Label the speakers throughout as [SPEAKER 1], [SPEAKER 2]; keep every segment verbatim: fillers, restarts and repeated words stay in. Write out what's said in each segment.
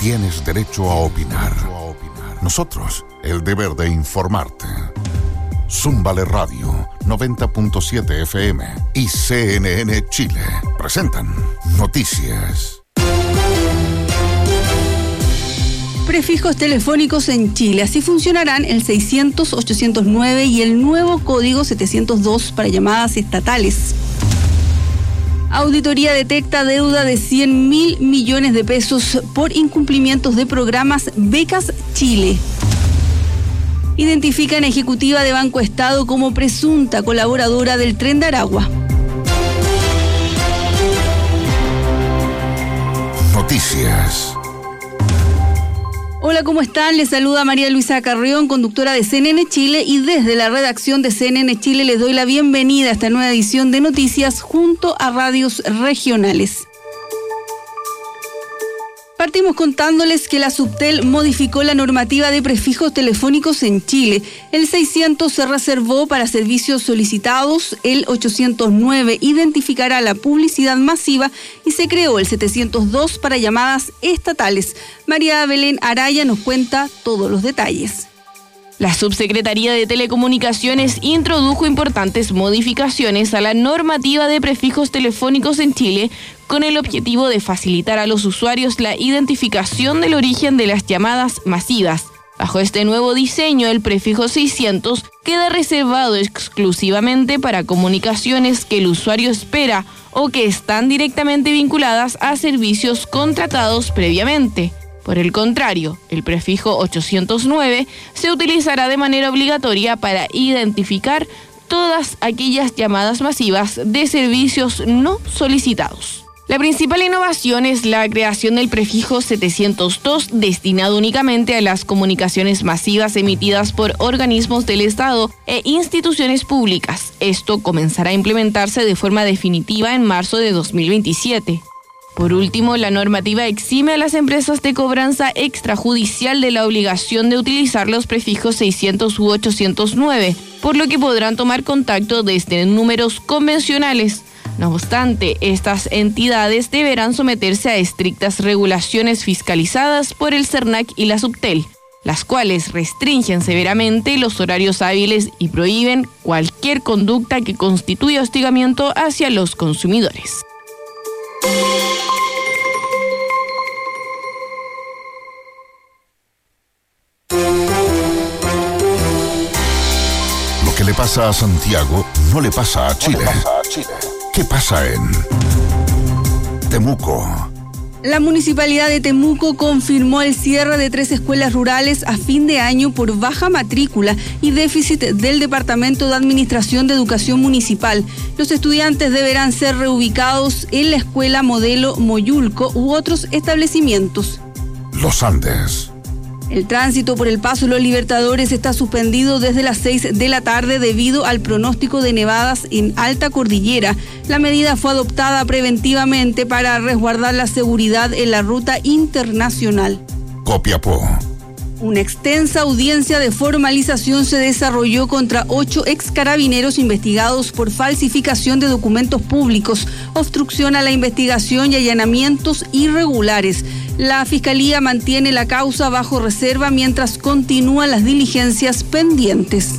[SPEAKER 1] tienes derecho a opinar. Nosotros, el deber de informarte. Zúmbale Radio, noventa punto siete F M y C N N Chile presentan Noticias.
[SPEAKER 2] Prefijos telefónicos en Chile. Así funcionarán el seiscientos, ochocientos nueve y el nuevo código setecientos dos para llamadas estatales. Auditoría detecta deuda de cien mil millones de pesos por incumplimientos de programas Becas Chile. Identifican a ejecutiva de Banco Estado como presunta colaboradora del Tren de Aragua.
[SPEAKER 1] Noticias.
[SPEAKER 2] Hola, ¿cómo están? Les saluda María Luisa Carrión, conductora de C N N Chile, y desde la redacción de C N N Chile les doy la bienvenida a esta nueva edición de Noticias junto a radios regionales. Partimos contándoles que la Subtel modificó la normativa de prefijos telefónicos en Chile. El seiscientos se reservó para servicios solicitados, el ochocientos nueve identificará la publicidad masiva y se creó el setecientos dos para llamadas estatales. María Belén Araya nos cuenta todos los detalles.
[SPEAKER 3] La Subsecretaría de Telecomunicaciones introdujo importantes modificaciones a la normativa de prefijos telefónicos en Chile con el objetivo de facilitar a los usuarios la identificación del origen de las llamadas masivas. Bajo este nuevo diseño, el prefijo seiscientos queda reservado exclusivamente para comunicaciones que el usuario espera o que están directamente vinculadas a servicios contratados previamente. Por el contrario, el prefijo ochocientos nueve se utilizará de manera obligatoria para identificar todas aquellas llamadas masivas de servicios no solicitados. La principal innovación es la creación del prefijo setecientos dos destinado únicamente a las comunicaciones masivas emitidas por organismos del Estado e instituciones públicas. Esto comenzará a implementarse de forma definitiva en marzo de dos mil veintisiete. Por último, la normativa exime a las empresas de cobranza extrajudicial de la obligación de utilizar los prefijos seiscientos u ochocientos nueve, por lo que podrán tomar contacto desde números convencionales. No obstante, estas entidades deberán someterse a estrictas regulaciones fiscalizadas por el CERNAC y la Subtel, las cuales restringen severamente los horarios hábiles y prohíben cualquier conducta que constituya hostigamiento hacia los consumidores.
[SPEAKER 1] Lo que le pasa a Santiago no le pasa a Chile. ¿Qué pasa en Temuco?
[SPEAKER 2] La Municipalidad de Temuco confirmó el cierre de tres escuelas rurales a fin de año por baja matrícula y déficit del Departamento de Administración de Educación Municipal. Los estudiantes deberán ser reubicados en la escuela modelo Moyulco u otros establecimientos.
[SPEAKER 1] Los Andes.
[SPEAKER 2] El tránsito por el Paso Los Libertadores está suspendido desde las seis de la tarde debido al pronóstico de nevadas en alta cordillera. La medida fue adoptada preventivamente para resguardar la seguridad en la ruta internacional.
[SPEAKER 1] Copiapó.
[SPEAKER 2] Una extensa audiencia de formalización se desarrolló contra ocho ex carabineros investigados por falsificación de documentos públicos, obstrucción a la investigación y allanamientos irregulares. La Fiscalía mantiene la causa bajo reserva mientras continúan las diligencias pendientes.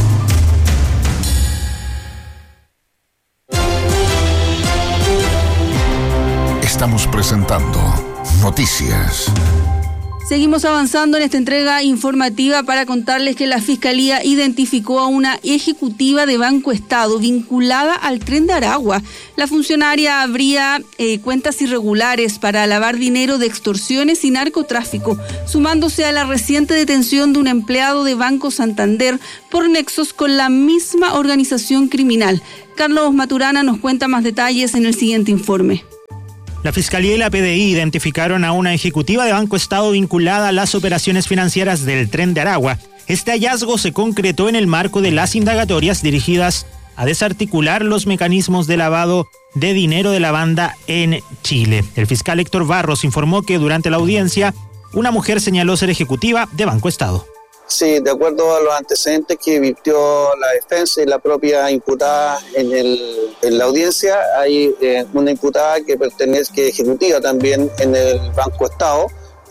[SPEAKER 1] Estamos presentando Noticias.
[SPEAKER 2] Seguimos avanzando en esta entrega informativa para contarles que la Fiscalía identificó a una ejecutiva de Banco Estado vinculada al Tren de Aragua. La funcionaria abría eh, cuentas irregulares para lavar dinero de extorsiones y narcotráfico, sumándose a la reciente detención de un empleado de Banco Santander por nexos con la misma organización criminal. Carlos Maturana nos cuenta más detalles en el siguiente informe.
[SPEAKER 4] La Fiscalía y la P D I identificaron a una ejecutiva de Banco Estado vinculada a las operaciones financieras del Tren de Aragua. Este hallazgo se concretó en el marco de las indagatorias dirigidas a desarticular los mecanismos de lavado de dinero de la banda en Chile. El fiscal Héctor Barros informó que durante la audiencia, una mujer señaló ser ejecutiva de Banco Estado.
[SPEAKER 5] Sí, de acuerdo a los antecedentes que virtió la defensa y la propia imputada en, el, en la audiencia, hay eh, una imputada que pertenece, que es ejecutiva también en el Banco Estado,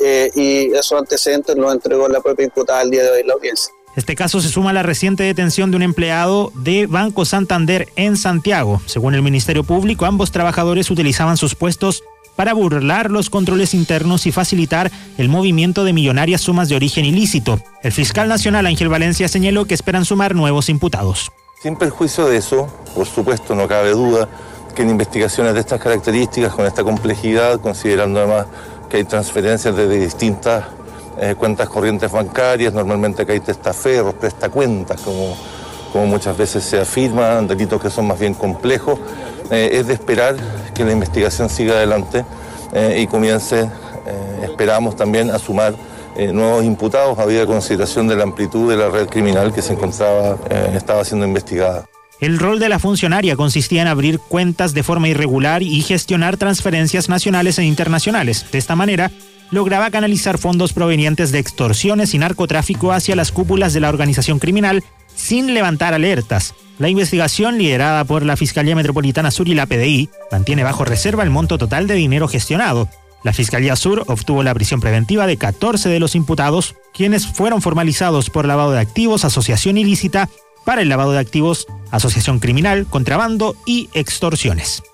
[SPEAKER 5] eh, y esos antecedentes los entregó la propia imputada al día de hoy en la audiencia.
[SPEAKER 4] Este caso se suma a la reciente detención de un empleado de Banco Santander en Santiago. Según el Ministerio Público, ambos trabajadores utilizaban sus puestos para burlar los controles internos y facilitar el movimiento de millonarias sumas de origen ilícito. El fiscal nacional Ángel Valencia señaló que esperan sumar nuevos imputados.
[SPEAKER 6] Sin perjuicio de eso, por supuesto, no cabe duda que en investigaciones de estas características, con esta complejidad, considerando además que hay transferencias desde distintas eh, cuentas corrientes bancarias, normalmente que hay testaferros, prestacuentas, como, como muchas veces se afirma, delitos que son más bien complejos, eh, es de esperar que la investigación siga adelante eh, y comience, eh, esperamos también, a sumar eh, nuevos imputados, habida consideración de la amplitud de la red criminal que se encontraba, eh, estaba siendo investigada.
[SPEAKER 4] El rol de la funcionaria consistía en abrir cuentas de forma irregular y gestionar transferencias nacionales e internacionales. De esta manera, lograba canalizar fondos provenientes de extorsiones y narcotráfico hacia las cúpulas de la organización criminal sin levantar alertas. La investigación, liderada por la Fiscalía Metropolitana Sur y la P D I, mantiene bajo reserva el monto total de dinero gestionado. La Fiscalía Sur obtuvo la prisión preventiva de catorce de los imputados, quienes fueron formalizados por lavado de activos, asociación ilícita para el lavado de activos, asociación criminal, contrabando y extorsiones.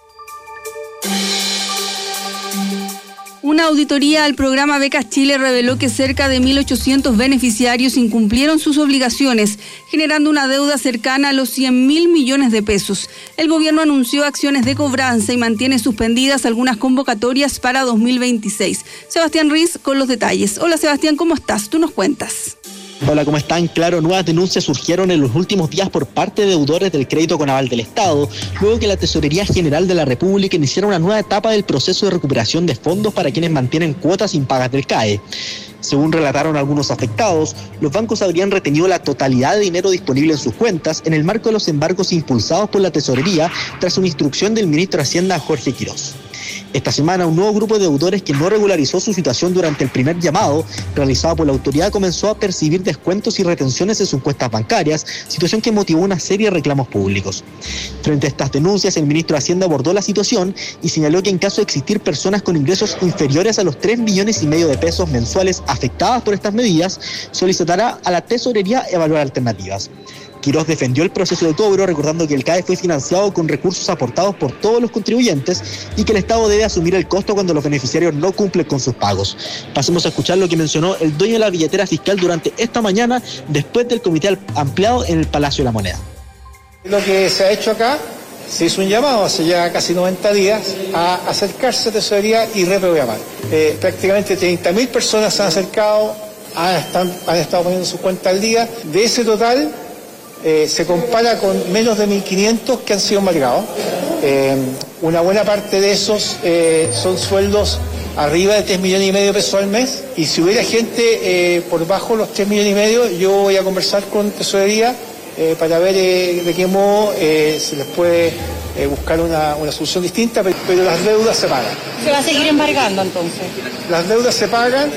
[SPEAKER 2] Una auditoría al programa Becas Chile reveló que cerca de mil ochocientos beneficiarios incumplieron sus obligaciones, generando una deuda cercana a los cien mil millones de pesos. El gobierno anunció acciones de cobranza y mantiene suspendidas algunas convocatorias para dos mil veintiséis. Sebastián Riz con los detalles. Hola Sebastián, ¿cómo estás? Tú nos cuentas.
[SPEAKER 7] Hola, ¿cómo están? Claro, nuevas denuncias surgieron en los últimos días por parte de deudores del crédito con aval del Estado, luego que la Tesorería General de la República iniciara una nueva etapa del proceso de recuperación de fondos para quienes mantienen cuotas impagas del C A E. Según relataron algunos afectados, los bancos habrían retenido la totalidad de dinero disponible en sus cuentas en el marco de los embargos impulsados por la Tesorería tras una instrucción del ministro de Hacienda, Jorge Quirós. Esta semana, un nuevo grupo de deudores que no regularizó su situación durante el primer llamado realizado por la autoridad comenzó a percibir descuentos y retenciones en sus cuentas bancarias, situación que motivó una serie de reclamos públicos. Frente a estas denuncias, el ministro de Hacienda abordó la situación y señaló que en caso de existir personas con ingresos inferiores a los tres millones y medio de pesos mensuales afectadas por estas medidas, solicitará a la Tesorería evaluar alternativas. Quirós defendió el proceso de cobro, recordando que el C A E fue financiado con recursos aportados por todos los contribuyentes y que el Estado debe asumir el costo cuando los beneficiarios no cumplen con sus pagos. Pasemos a escuchar lo que mencionó el dueño de la billetera fiscal durante esta mañana, después del comité ampliado en el Palacio de la Moneda.
[SPEAKER 8] Lo que se ha hecho acá, se hizo un llamado hace ya casi noventa días a acercarse a Tesorería y reprogramar. Eh, prácticamente treinta mil personas se han acercado, han, están, han estado poniendo su cuenta al día. De ese total, Eh, se compara con menos de mil quinientos que han sido embargados. Eh, una buena parte de esos eh, son sueldos arriba de tres millones y medio de pesos al mes, y si hubiera gente eh, por bajo los tres millones y medio, yo voy a conversar con Tesorería eh, para ver eh, de qué modo eh, se les puede eh, buscar una, una solución distinta, pero, pero las deudas se pagan.
[SPEAKER 9] ¿Se va a seguir embargando entonces?
[SPEAKER 8] Las deudas se pagan.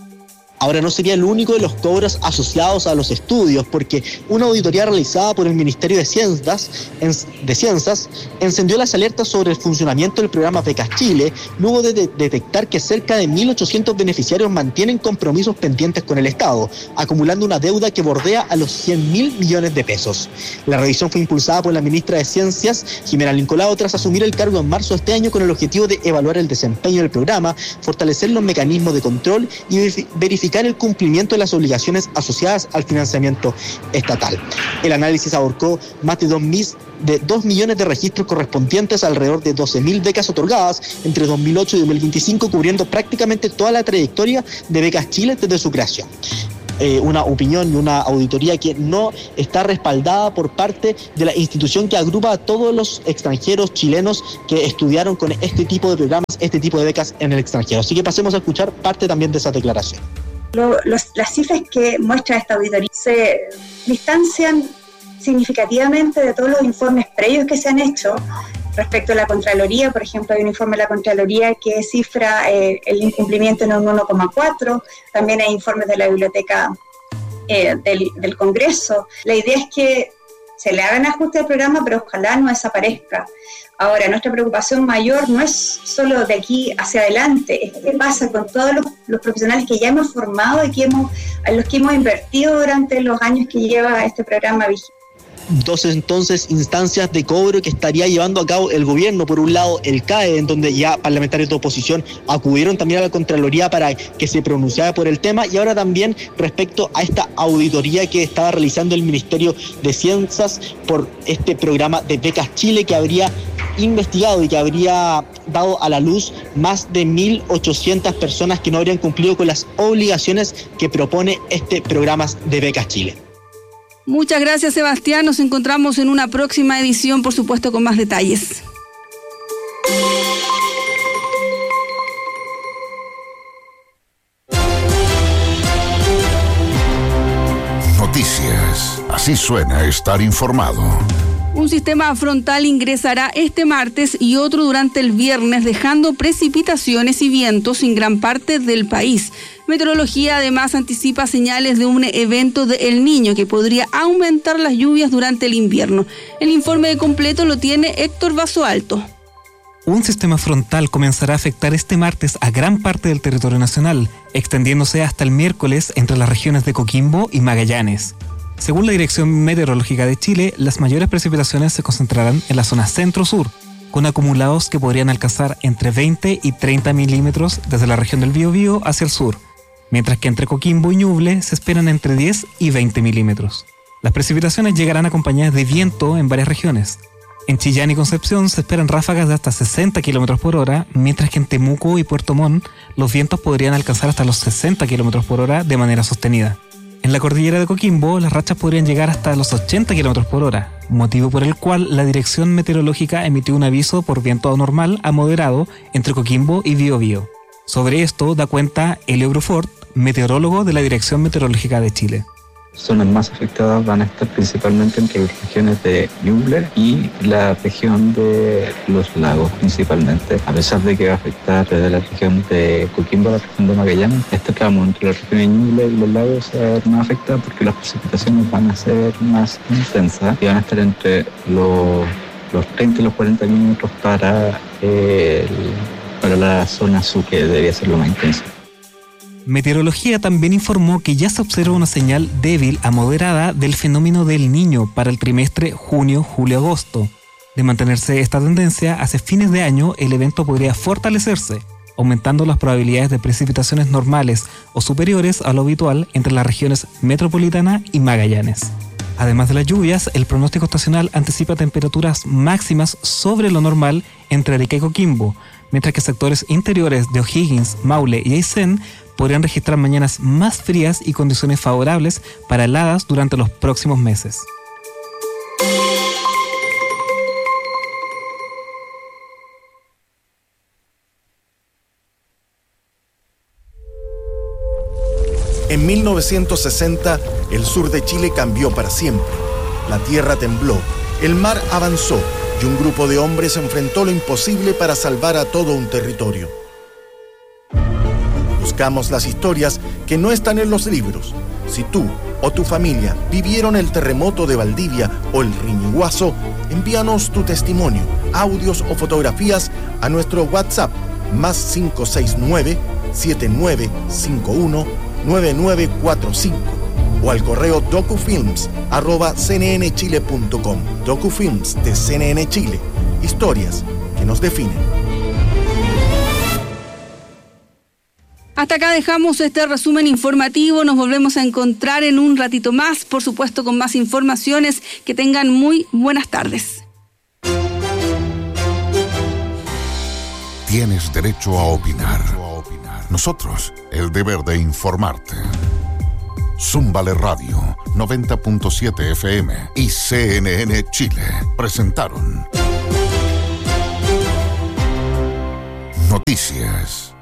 [SPEAKER 7] Ahora, no sería el único de los cobros asociados a los estudios, porque una auditoría realizada por el Ministerio de Ciencias, de Ciencias encendió las alertas sobre el funcionamiento del programa Becas Chile, luego de, de detectar que cerca de mil ochocientos beneficiarios mantienen compromisos pendientes con el Estado, acumulando una deuda que bordea a los cien mil millones de pesos. La revisión fue impulsada por la ministra de Ciencias, Jimena Lincolao, tras asumir el cargo en marzo de este año con el objetivo de evaluar el desempeño del programa, fortalecer los mecanismos de control y verificar el cumplimiento de las obligaciones asociadas al financiamiento estatal. El análisis abarcó más de dos millones de registros correspondientes a alrededor de doce mil becas otorgadas entre dos mil ocho y dos mil veinticinco, cubriendo prácticamente toda la trayectoria de Becas Chile desde su creación. Eh, una opinión y una auditoría que no está respaldada por parte de la institución que agrupa a todos los extranjeros chilenos que estudiaron con este tipo de programas, este tipo de becas en el extranjero. Así que pasemos a escuchar parte también de esa declaración.
[SPEAKER 10] Lo, los, las cifras que muestra esta auditoría se distancian significativamente de todos los informes previos que se han hecho respecto a la Contraloría. Por ejemplo, hay un informe de la Contraloría que cifra eh, el incumplimiento en un uno coma cuatro, también hay informes de la Biblioteca eh, del, del Congreso. La idea es que se le hagan ajustes al programa, pero ojalá no desaparezca. Ahora, nuestra preocupación mayor no es solo de aquí hacia adelante, es qué pasa con todos los, los profesionales que ya hemos formado y que hemos, a los que hemos invertido durante los años que lleva este programa vigente.
[SPEAKER 7] Dos entonces instancias de cobro que estaría llevando a cabo el gobierno. Por un lado el C A E, en donde ya parlamentarios de oposición acudieron también a la Contraloría para que se pronunciara por el tema, y ahora también respecto a esta auditoría que estaba realizando el Ministerio de Ciencias por este programa de Becas Chile, que habría investigado y que habría dado a la luz más de mil ochocientas personas que no habrían cumplido con las obligaciones que propone este programa de Becas Chile.
[SPEAKER 2] Muchas gracias, Sebastián. Nos encontramos en una próxima edición, por supuesto, con más detalles.
[SPEAKER 1] Noticias. Así suena estar informado.
[SPEAKER 2] Un sistema frontal ingresará este martes y otro durante el viernes, dejando precipitaciones y vientos en gran parte del país. Meteorología además anticipa señales de un evento de El Niño que podría aumentar las lluvias durante el invierno. El informe completo lo tiene Héctor Basoalto.
[SPEAKER 11] Un sistema frontal comenzará a afectar este martes a gran parte del territorio nacional, extendiéndose hasta el miércoles entre las regiones de Coquimbo y Magallanes. Según la Dirección Meteorológica de Chile, las mayores precipitaciones se concentrarán en la zona centro-sur, con acumulados que podrían alcanzar entre veinte y treinta milímetros desde la región del Biobío hacia el sur, mientras que entre Coquimbo y Ñuble se esperan entre diez y veinte milímetros. Las precipitaciones llegarán acompañadas de viento en varias regiones. En Chillán y Concepción se esperan ráfagas de hasta sesenta kilómetros por hora, mientras que en Temuco y Puerto Montt los vientos podrían alcanzar hasta los sesenta kilómetros por hora de manera sostenida. En la cordillera de Coquimbo, las rachas podrían llegar hasta los ochenta kilómetros por hora, motivo por el cual la Dirección Meteorológica emitió un aviso por viento anormal a moderado entre Coquimbo y Biobío. Sobre esto da cuenta Elio Brufort, meteorólogo de la Dirección Meteorológica de Chile.
[SPEAKER 12] Zonas más afectadas van a estar principalmente entre las regiones de Ñuble y la región de los lagos principalmente. A pesar de que va a afectar desde la región de Coquimbo a la región de Magallanes, este tramo entre la región de Ñuble y los lagos se va a ver más afectado porque las precipitaciones van a ser más intensas y van a estar entre los, los treinta y los cuarenta milímetros para, el, para la zona sur, que debería ser lo más intenso.
[SPEAKER 11] Meteorología también informó que ya se observa una señal débil a moderada del fenómeno del Niño para el trimestre junio, julio, agosto. De mantenerse esta tendencia, hacia fines de año el evento podría fortalecerse, aumentando las probabilidades de precipitaciones normales o superiores a lo habitual entre las regiones metropolitana y Magallanes. Además de las lluvias, el pronóstico estacional anticipa temperaturas máximas sobre lo normal entre Arica y Coquimbo, mientras que sectores interiores de O'Higgins, Maule y Aysén podrían registrar mañanas más frías y condiciones favorables para heladas durante los próximos meses.
[SPEAKER 13] En mil novecientos sesenta, el sur de Chile cambió para siempre. La tierra tembló, el mar avanzó y un grupo de hombres enfrentó lo imposible para salvar a todo un territorio. Buscamos las historias que no están en los libros. Si tú o tu familia vivieron el terremoto de Valdivia o el Riñiguazo, envíanos tu testimonio, audios o fotografías a nuestro WhatsApp más cinco seis nueve, siete nueve cinco uno, nueve nueve cuatro cinco o al correo docufilms arroba c n n chile punto com. Docufilms de C N N Chile. Historias que nos definen.
[SPEAKER 2] Hasta acá dejamos este resumen informativo. Nos volvemos a encontrar en un ratito más, por supuesto con más informaciones. Que tengan muy buenas tardes.
[SPEAKER 1] Tienes derecho a opinar. Nosotros, el deber de informarte. Zúmbale Radio, noventa punto siete F M y C N N Chile presentaron Noticias.